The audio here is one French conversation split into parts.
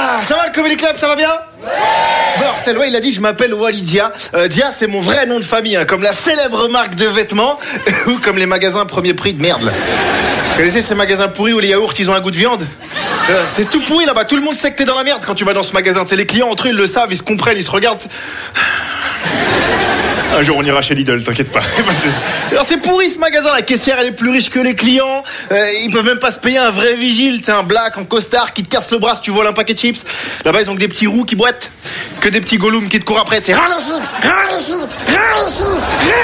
Ça va le Comedy Club, ça va bien? Bon, Telwa, il a dit je m'appelle Walidia. Dia, c'est mon vrai nom de famille, hein, comme la célèbre marque de vêtements ou comme les magasins premier prix de merde. Là. Vous connaissez ces magasins pourris où les yaourts ils ont un goût de viande? C'est tout pourri là-bas. Tout le monde sait que t'es dans la merde quand tu vas dans ce magasin. C'est les clients entre eux, ils le savent, ils se comprennent, ils se regardent. Un jour on ira chez Lidl, t'inquiète pas. Alors c'est pourri ce magasin, la caissière elle est plus riche que les clients, ils peuvent même pas se payer un vrai vigile, c'est un black en costard qui te casse le bras si tu voles un paquet de chips. Là-bas ils ont que des petits roux qui boitent, que des petits gollums qui te courent après, c'est rends les chips, rends les chips, rends les chips.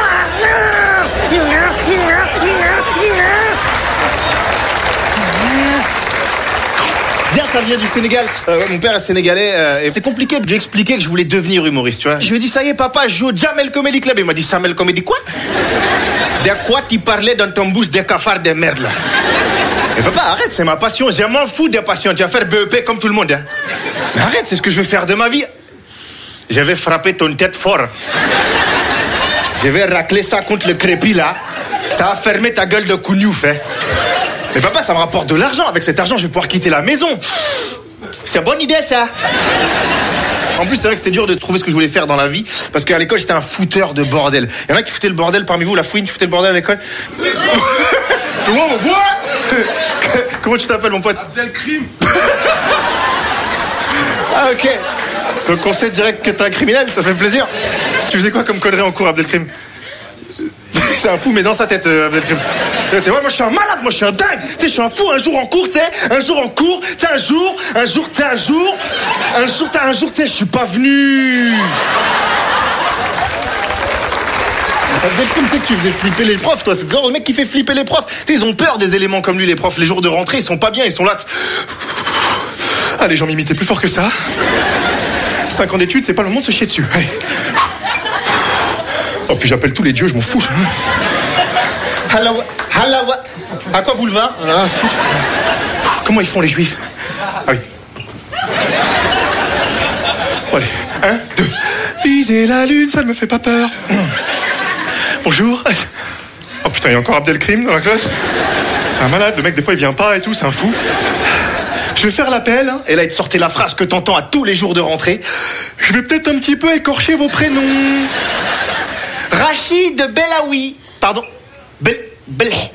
Bien, ça vient du Sénégal. Mon père est sénégalais et c'est compliqué de lui expliquer que je voulais devenir humoriste, tu vois. Je lui ai dit, ça y est, papa, je joue au Jamel Comedy Club. Il m'a dit, Jamel Comedy quoi? De quoi tu parlais dans ton bouche des cafards de merde, là? Mais papa, arrête, c'est ma passion. Je m'en fous des passions. Tu vas faire BEP comme tout le monde, hein. Mais arrête, c'est ce que je veux faire de ma vie. Je vais frapper ton tête fort. Je vais racler ça contre le crépi, là. Ça va fermer ta gueule de cougnouf, hein. Mais papa, ça me rapporte de l'argent. Avec cet argent, je vais pouvoir quitter la maison. C'est une bonne idée, ça. En plus, c'est vrai que c'était dur de trouver ce que je voulais faire dans la vie. Parce qu'à l'école, j'étais un fouteur de bordel. Il y en a qui foutaient le bordel parmi vous. La fouine, tu foutais le bordel à l'école? Comment tu t'appelles, mon pote? Abdelkrim. Ah, ok. Donc on sait direct que t'es un criminel, ça fait plaisir. Tu faisais quoi comme connerie en cours, Abdelkrim? C'est un fou, mais dans sa tête, Abdelkrim. Ouais, moi je suis un malade, moi je suis un dingue. Tu sais, je suis un fou. Un jour en cours, tu sais, un jour, tu sais, je suis pas venu. Abdelkrim, tu sais que tu faisais flipper les profs, toi. C'est le genre de mec qui fait flipper les profs. Tu sais, ils ont peur des éléments comme lui, les profs. Les jours de rentrée, ils sont pas bien, ils sont là. Ah, les gens m'imitaient plus fort que ça. 5 ans d'études, c'est pas le moment de se chier dessus. Allez. Oh, puis j'appelle tous les dieux, je m'en fous. Halawa. À quoi boulevard? Comment ils font les juifs? Ah oui. Bon, allez. 1, 2. Viser la lune, ça ne me fait pas peur. Bonjour. Oh putain, il y a encore Abdelkrim dans la classe. C'est un malade, le mec des fois il vient pas et tout, c'est un fou. Je vais faire l'appel, hein. Et là il te sortait la phrase que t'entends à tous les jours de rentrée. Je vais peut-être un petit peu écorcher vos prénoms. Rachid Belaoui. Pardon. Blé.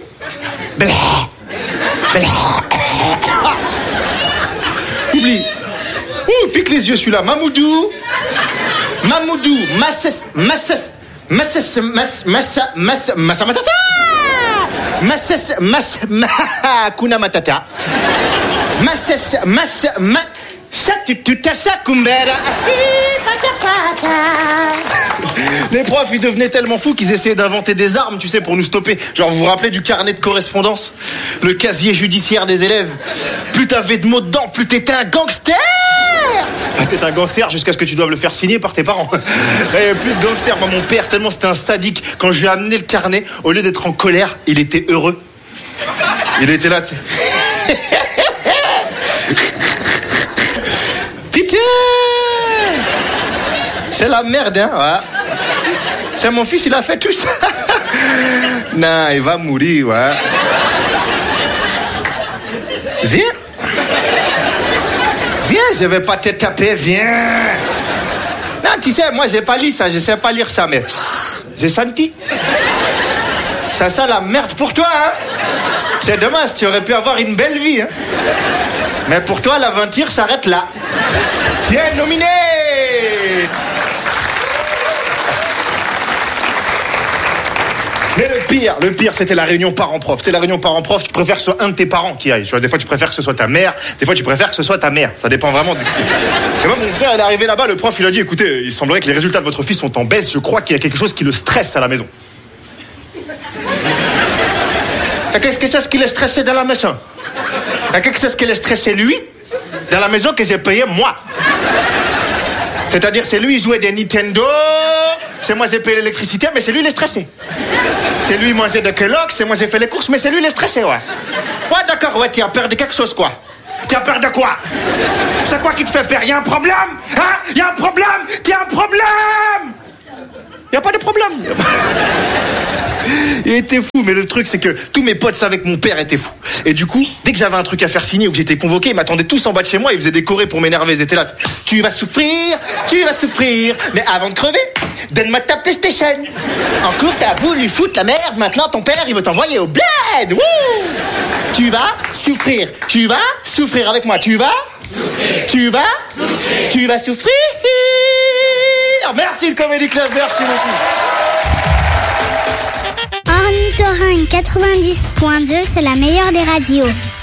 Oublie. Ouh, pique les yeux celui-là. Mamoudou. Kuna Matata. Les profs, ils devenaient tellement fous qu'ils essayaient d'inventer des armes, tu sais, pour nous stopper. Genre, vous vous rappelez du carnet de correspondance? Le casier judiciaire des élèves. Plus t'avais de mots dedans, plus t'étais un gangster. T'étais un gangster jusqu'à ce que tu doives le faire signer par tes parents. Et plus de gangster. Moi, mon père, tellement c'était un sadique, quand je lui ai amené le carnet, au lieu d'être en colère, il était heureux. Il était là, tu sais. Putain! C'est la merde, hein, ouais. C'est mon fils, il a fait tout ça. Non, il va mourir, ouais. Viens, je vais pas te taper, viens. Non, tu sais, moi, j'ai pas lu ça, je sais pas lire ça, mais j'ai senti. C'est ça la merde pour toi, hein. C'est dommage, tu aurais pu avoir une belle vie, hein. Mais pour toi, l'aventure s'arrête là. Tiens, nominé. Mais le pire, c'était la réunion parents-prof. C'était la réunion parents-prof, tu préfères que ce soit un de tes parents qui aille. Tu vois, des fois, tu préfères que ce soit ta mère, des fois, tu préfères que ce soit ta mère. Ça dépend vraiment de... Et moi, mon père, il est arrivé là-bas, le prof, il a dit, écoutez, il semblerait que les résultats de votre fils sont en baisse, je crois qu'il y a quelque chose qui le stresse à la maison. Et qu'est-ce que c'est ce qui le stressait dans la maison? Et qu'est-ce que c'est ce qui le stressait lui dans la maison que j'ai payé moi? C'est-à-dire, c'est lui, il jouait des Nintendo, c'est moi, j'ai payé l'électricité, mais c'est lui, il est stressé. C'est lui, il mangeait de Kellogg, c'est moi, j'ai fait les courses, mais c'est lui, il est stressé, ouais. Ouais, d'accord, ouais, tu as peur de quelque chose, quoi. Tu as peur de quoi? C'est quoi qui te fait peur? Y a un problème? Hein? Y a un problème? T'as un problème? Y a pas de problème. Il était fou, mais le truc c'est que tous mes potes savaient que mon père était fou. Et du coup, dès que j'avais un truc à faire signer ou que j'étais convoqué, ils m'attendaient tous en bas de chez moi, ils faisaient des chorés pour m'énerver, ils étaient là. Tu vas souffrir, mais avant de crever, donne-moi ta PlayStation. En cours, t'as voulu foutre la merde, maintenant ton père il veut t'envoyer au bled. Wouh! Tu vas souffrir avec moi, tu vas souffrir. Merci le Comedy Club, merci beaucoup. Ornithorynque 90.2, c'est la meilleure des radios.